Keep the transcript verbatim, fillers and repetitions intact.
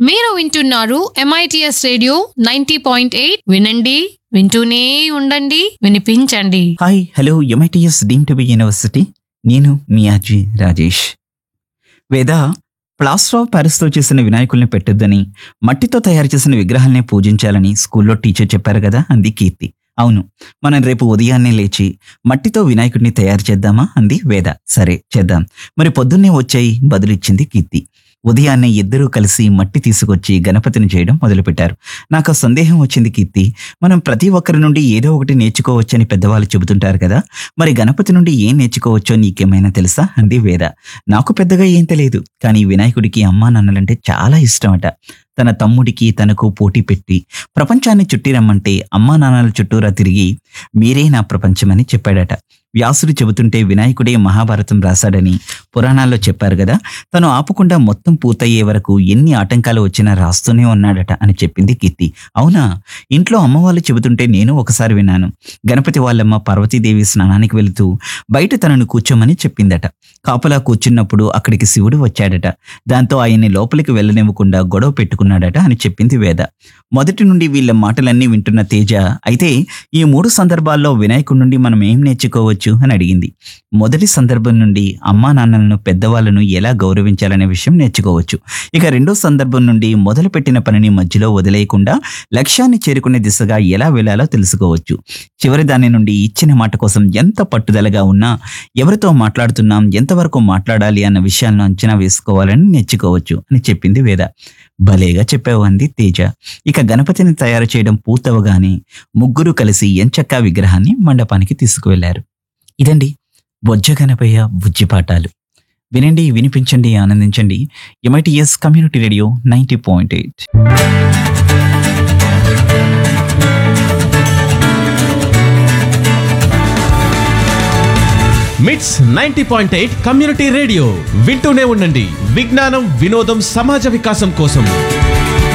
మీరు వింటున్నారు MITS radio ninety point eight. వినండి, వింటూనే ఉండండి, వినిపించండి. Hi hello MITS deem to be university. నేను మీ అజీ రాజేష్. వేద ప్లాస్టర్ ఆఫ్ ప్యారిస్తో చేసిన వినాయకుల్ని పెట్టొద్దని, మట్టితో తయారు చేసిన విగ్రహాలనే పూజించాలని స్కూల్లో టీచర్ చెప్పారు కదా, అంది కీర్తి. అవును, మనం రేపు ఉదయాన్నే లేచి మట్టితో వినాయకుడిని తయారు చేద్దామా అంది వేద. సరే చేద్దాం, మరి పొద్దున్నే వచ్చాయి బదులిచ్చింది కీర్తి. ఉదయాన్నే ఇద్దరూ కలిసి మట్టి తీసుకొచ్చి గణపతిని చేయడం మొదలుపెట్టారు. నాకు సందేహం వచ్చింది కీర్తి, మనం ప్రతి ఒక్కరి నుండి ఏదో ఒకటి నేర్చుకోవచ్చని పెద్దవాళ్ళు చెబుతుంటారు కదా, మరి గణపతి నుండి ఏం నేర్చుకోవచ్చో నీకేమైనా తెలుసా అంది వేద. నాకు పెద్దగా ఏం తెలియదు, కానీ వినాయకుడికి అమ్మా నాన్నలంటే చాలా ఇష్టం అట. తన తమ్ముడికి తనకు పోటీ పెట్టి ప్రపంచాన్ని చుట్టి రమ్మంటే అమ్మా నాన్నల చుట్టూరా తిరిగి మీరే నా ప్రపంచమని చెప్పాడట. వ్యాసుడు చెబుతుంటే వినాయకుడే మహాభారతం రాశాడని పురాణాల్లో చెప్పారు కదా, తను ఆపకుండా మొత్తం పూర్తయ్యే వరకు ఎన్ని ఆటంకాలు వచ్చినా రాస్తూనే ఉన్నాడట అని చెప్పింది కీర్తి. అవునా, ఇంట్లో అమ్మవాళ్ళు చెబుతుంటే నేను ఒకసారి విన్నాను. గణపతి వాళ్ళమ్మ పార్వతీదేవి స్నానానికి వెళుతూ బయట తనను కూర్చోమని చెప్పిందట. కాపలా కూర్చున్నప్పుడు అక్కడికి శివుడు వచ్చాడట. దాంతో ఆయన్ని లోపలికి వెళ్ళనివ్వకుండా గొడవ పెట్టుకున్నాడట అని చెప్పింది వేద. మొదటి నుండి వీళ్ళ మాటలన్నీ వింటున్న తేజ, అయితే ఈ మూడు సందర్భాల్లో వినాయకుడి నుండి మనం ఏం నేర్చుకోవచ్చు అని అడిగింది. మొదటి సందర్భం నుండి అమ్మా నాన్నలను పెద్దవాళ్ళను ఎలా గౌరవించాలనే విషయం నేర్చుకోవచ్చు. ఇక రెండో సందర్భం నుండి మొదలుపెట్టిన పనిని మధ్యలో వదిలేయకుండా లక్ష్యాన్ని చేరుకునే దిశగా ఎలా వెళ్ళాలో తెలుసుకోవచ్చు. చివరి దాని నుండి ఇచ్చిన మాట కోసం ఎంత పట్టుదలగా ఉన్నా, ఎవరితో మాట్లాడుతున్నాం, ఎంతవరకు మాట్లాడాలి అన్న విషయాలను అంచనా వేసుకోవాలని నేర్చుకోవచ్చు అని చెప్పింది వేద. భలేగా చెప్పావు అంది తేజ. ఇక గణపతిని తయారు చేయడం పూర్తవగానే ముగ్గురు కలిసి ఎంచక్కా విగ్రహాన్ని మండపానికి తీసుకువెళ్లారు. ఇదండి బొజ్జ గణపయ్య బుజ్జి పాఠాలు. వినండి, వినిపించండి, ఆనందించండి. MITS community radio ninety point eight. మిట్స్ ninety point eight community radio వింటూనే ఉండండి. విజ్ఞానం, వినోదం, సమాజ వికాసం కోసం.